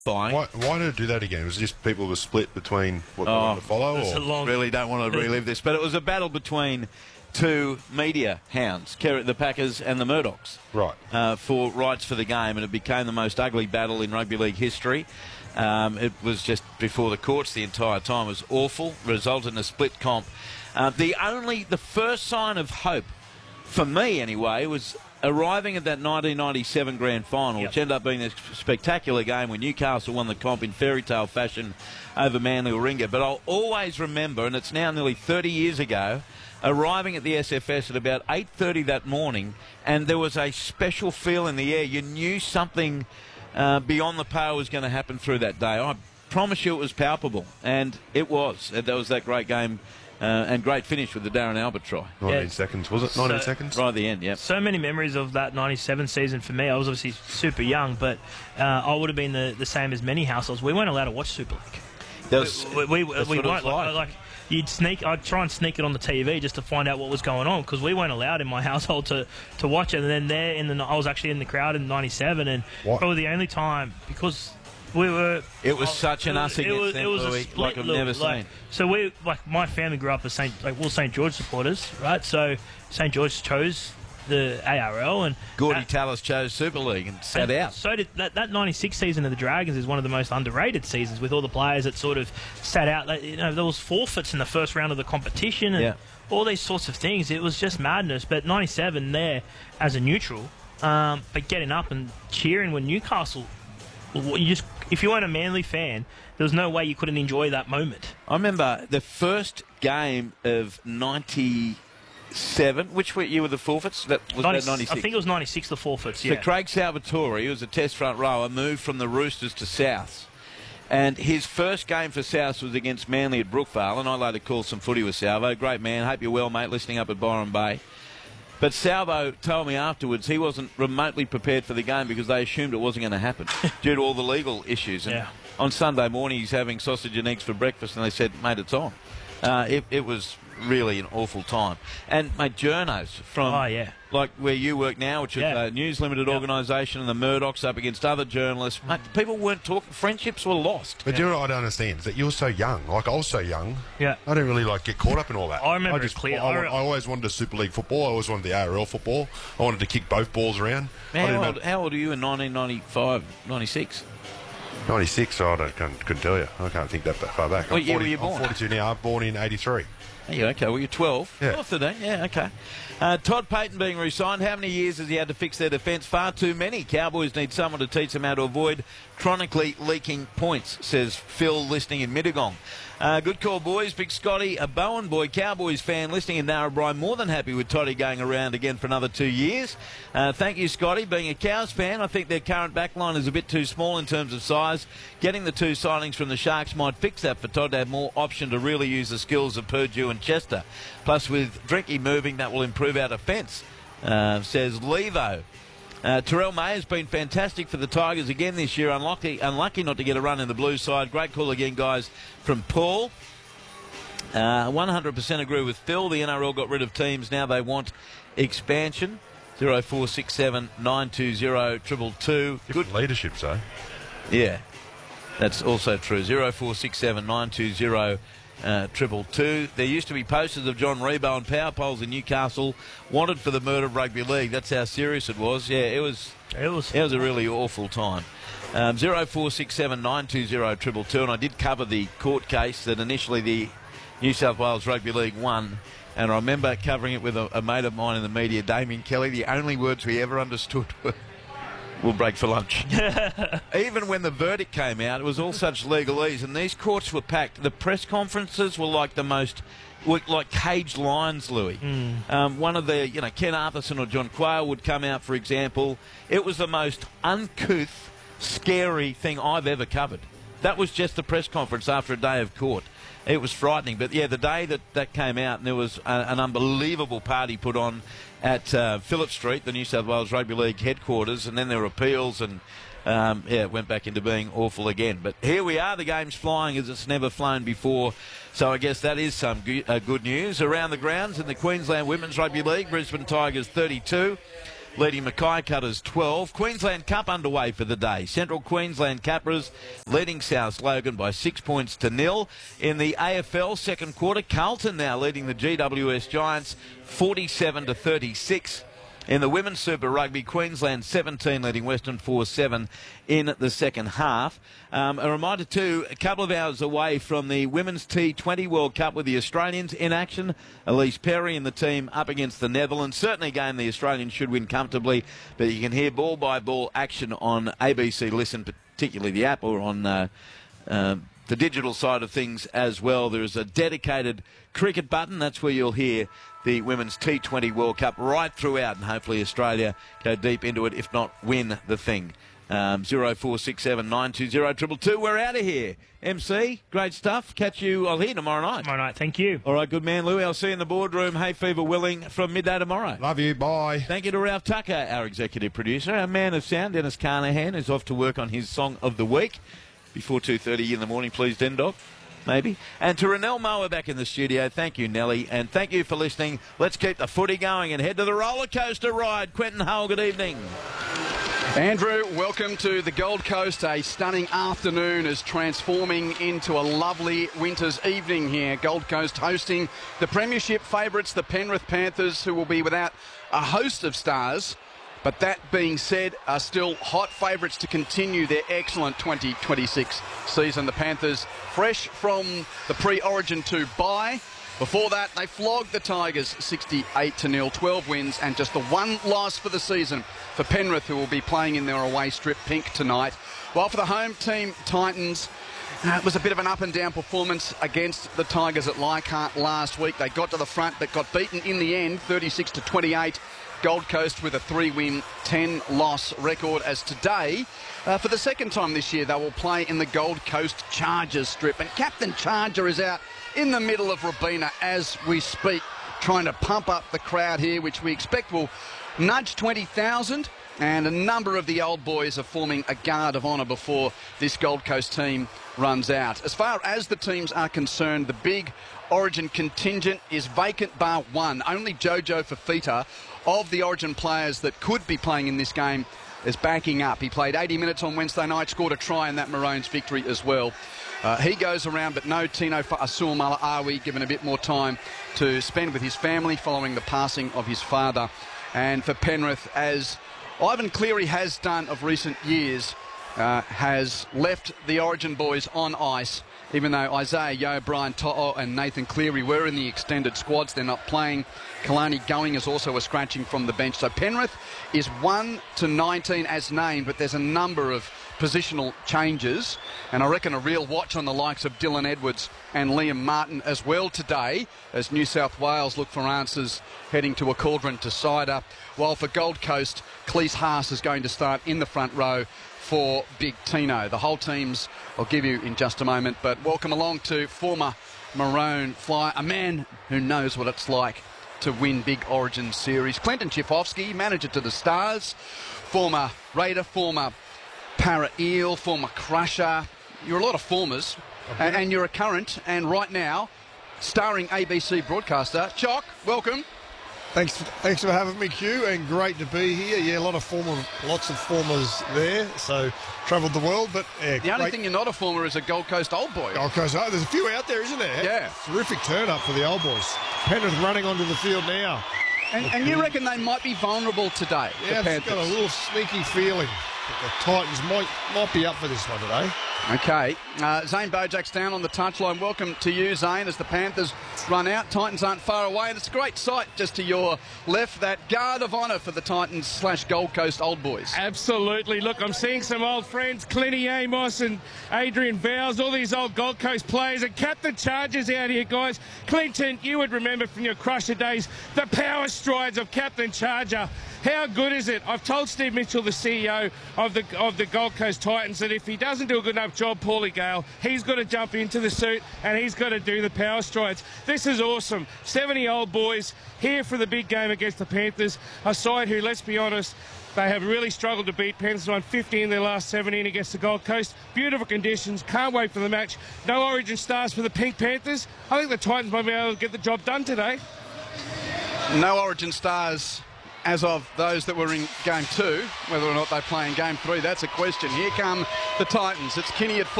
Why did it do that again? Was it just people were split between what they wanted to follow? Or? Really don't want to relive this, but it was a battle between two media hounds, the Packers and the Murdochs, right, for rights for the game, and it became the most ugly battle in rugby league history. It was just before the courts the entire time. It was awful, resulted in a split comp. The first sign of hope, for me anyway, was arriving at that 1997 grand final, which ended up being a spectacular game when Newcastle won the comp in fairy tale fashion over Manly Warringah. But I'll always remember, and it's now nearly 30 years ago, arriving at the SFS at about 8:30 that morning, and there was a special feel in the air. You knew something beyond the pale was going to happen through that day. I promise you it was palpable, and it was. That was that great game. And great finish with the Darren Albert try. 19 seconds, was it? 19 seconds? Right at the end, yeah. So many memories of that 97 season for me. I was obviously super young, but I would have been the same as many households. We weren't allowed to watch Super League. We weren't. Like, you'd sneak. I'd try and sneak it on the TV just to find out what was going on, because we weren't allowed in my household to watch it. And then I was actually in the crowd in 97, and probably the only time, because we were. It was such an us against them, Louis, like I've never seen. So my family grew up as St George supporters, right? So St George chose the ARL, and Gordy Tallis chose Super League and sat out. So did that 96 season of the Dragons is one of the most underrated seasons, with all the players that sort of sat out. There was forfeits in the first round of the competition, and all these sorts of things. It was just madness. But 97 there as a neutral, but getting up and cheering when Newcastle. If you weren't a Manly fan, there was no way you couldn't enjoy that moment. I remember the first game of 97. Which year were the forfeits? That was 96. I think it was 96, the forfeits, So Craig Salvatore, who was a test front rower, moved from the Roosters to Souths. And his first game for Souths was against Manly at Brookvale, and I later called some footy with Salvo. Great man. Hope you're well, mate, listening up at Byron Bay. But Salvo told me afterwards he wasn't remotely prepared for the game because they assumed it wasn't going to happen due to all the legal issues. And on Sunday morning he's having sausage and eggs for breakfast, and they said, mate, it's on. It was really an awful time. And, mate, journos from, like where you work now, which is a News Limited organisation, and the Murdochs up against other journalists. Mate, people weren't talking. Friendships were lost. But you know what I don't understand? Is that you were so young. Like, I was so young. Yeah. I didn't really, get caught up in all that. I remember it clear. I always wanted a Super League football. I always wanted the ARL football. I wanted to kick both balls around. How old are you in 1995, 96? 96, couldn't tell you. I can't think that far back. What year were you born? I'm 42 now. I'm born in 83. Yeah, okay. Well, you're 12. Yeah. 12 today. Yeah, okay. Todd Payton being re-signed. How many years has he had to fix their defence? Far too many. Cowboys need someone to teach them how to avoid chronically leaking points, says Phil, listening in Mittagong. Good call, boys. Big Scotty, a Bowen boy, Cowboys fan, listening in Narrabri. More than happy with Toddy going around again for another 2 years. Thank you, Scotty. Being a Cows fan, I think their current backline is a bit too small in terms of size. Getting the two signings from the Sharks might fix that for Todd to have more option to really use the skills of Purdue and Chester. Plus, with Drinky moving, that will improve our defence, says Levo. Terrell May has been fantastic for the Tigers again this year. Unlucky not to get a run in the blue side. Great call again, guys, from Paul. 100% agree with Phil. The NRL got rid of teams. Now they want expansion. 0467 920 222. Good leadership, so. Yeah, that's also true. 0467 920 222. There used to be posters of John Rebo and power poles in Newcastle wanted for the murder of rugby league. That's how serious it was. Yeah, it was a really awful time. 0467 920 222, and I did cover the court case that initially the New South Wales Rugby League won, and I remember covering it with a mate of mine in the media, Damien Kelly. The only words we ever understood were, "We'll break for lunch." Even when the verdict came out, it was all such legalese, and these courts were packed. The press conferences were like caged lions, Louis. One of the, Ken Arthurson or John Quayle would come out, for example. It was the most uncouth, scary thing I've ever covered. That was just the press conference after a day of court. It was frightening. But, yeah, the day that came out, and there was an unbelievable party put on at Phillip Street, the New South Wales Rugby League headquarters, and then there were appeals, and it went back into being awful again. But here we are, the game's flying as it's never flown before, so I guess that is some good news. Around the grounds in the Queensland Women's Rugby League, Brisbane Tigers 32, leading Mackay Cutters 12. Queensland Cup underway for the day. Central Queensland Capras leading South Logan by 6 points to 0. In the AFL second quarter, Carlton now leading the GWS Giants 47 to 36. In the Women's Super Rugby, Queensland 17 leading Western Force 7 in the second half. A reminder too, a couple of hours away from the Women's T20 World Cup with the Australians in action. Elise Perry and the team up against the Netherlands. Certainly a game the Australians should win comfortably, but you can hear ball-by-ball action on ABC Listen, particularly the app, or on the digital side of things as well. There is a dedicated cricket button. That's where you'll hear the Women's T20 World Cup right throughout, and hopefully Australia go deep into it, if not win the thing. 0467 920 222. We're out of here. MC, great stuff. Catch you, I'll hear tomorrow night. Tomorrow night, thank you. All right, good man, Louis. I'll see you in the boardroom, hay fever willing, from midday tomorrow. Love you, bye. Thank you to Ralph Tucker, our executive producer. Our man of sound, Dennis Carnahan, is off to work on his song of the week. Before 2:30 in the morning, please, Den Dog. Maybe. And to Renelle Mower back in the studio, thank you, Nelly, and thank you for listening. Let's keep the footy going and head to the roller coaster ride. Quentin Hull, good evening. Andrew, welcome to the Gold Coast. A stunning afternoon is transforming into a lovely winter's evening here. Gold Coast hosting the Premiership favourites, the Penrith Panthers, who will be without a host of stars. But that being said, are still hot favourites to continue their excellent 2026 season. The Panthers fresh from the pre-Origin 2 bye. Before that, they flogged the Tigers 68-0, 12 wins and just the one loss for the season for Penrith, who will be playing in their away strip pink tonight. While for the home team, Titans, it was a bit of an up-and-down performance against the Tigers at Leichhardt last week. They got to the front but got beaten in the end, 36-28. Gold Coast with a 3-win, 10-loss record, as today, for the second time this year, they will play in the Gold Coast Chargers strip. And Captain Charger is out in the middle of Robina as we speak, trying to pump up the crowd here, which we expect will nudge 20,000. And a number of the old boys are forming a guard of honour before this Gold Coast team runs out. As far as the teams are concerned, the big Origin contingent is vacant bar one. Only Jojo Fafita, of the Origin players that could be playing in this game, is backing up. He played 80 minutes on Wednesday night, scored a try in that Maroons victory as well. He goes around, but no Tino Fa'asuamala-Awi, given a bit more time to spend with his family following the passing of his father. And for Penrith, as Ivan Cleary has done of recent years, has left the Origin boys on ice, even though Isaiah Yeo, Brian To'o and Nathan Cleary were in the extended squads. They're not playing. Kalani Going is also a scratching from the bench. So Penrith is 1-19 as named, but there's a number of positional changes. And I reckon a real watch on the likes of Dylan Edwards and Liam Martin as well today, as New South Wales look for answers heading to a cauldron to cider. While for Gold Coast, Cleese Haas is going to start in the front row for Big Tino. The whole teams I'll give you in just a moment, but welcome along to former Maroon flyer, a man who knows what it's like to win big Origin series. Clinton Chifovsky, manager to the Stars, former Raider, former Para Eel, former Crusher. You're a lot of formers, and you're a current, and right now, starring ABC broadcaster. Chock, welcome. Thanks for having me, Q, and great to be here. Yeah, lots of formers there, so travelled the world, but yeah, the only thing you're not a former is a Gold Coast old boy. Gold Coast, there's a few out there, isn't there? Yeah. Terrific turn up for the old boys. Penrith running onto the field now. And you reckon they might be vulnerable today? Yeah, I've got a little sneaky feeling that the Titans might be up for this one today. Okay, Zane Bojak's down on the touchline. Welcome to you, Zane, as the Panthers run out. Titans aren't far away, and it's a great sight just to your left, that guard of honour for the Titans/Gold Coast Old Boys. Absolutely. Look, I'm seeing some old friends, Clinty Amos and Adrian Vowles, all these old Gold Coast players, and Captain Chargers out here, guys. Clinton, you would remember from your Crusher days the power strides of Captain Charger. How good is it? I've told Steve Mitchell, the CEO of the Gold Coast Titans, that if he doesn't do a good enough job, Paulie Gale, he's got to jump into the suit and he's got to do the power strides. This is awesome. 70 old boys here for the big game against the Panthers, a side who, let's be honest, they have really struggled to beat. Panthers won 50 in their last 17 against the Gold Coast. Beautiful conditions. Can't wait for the match. No Origin stars for the Pink Panthers. I think the Titans might be able to get the job done today. No Origin stars as of those that were in Game 2. Whether or not they play in Game 3, that's a question. Here come the Titans. It's Kinney at full.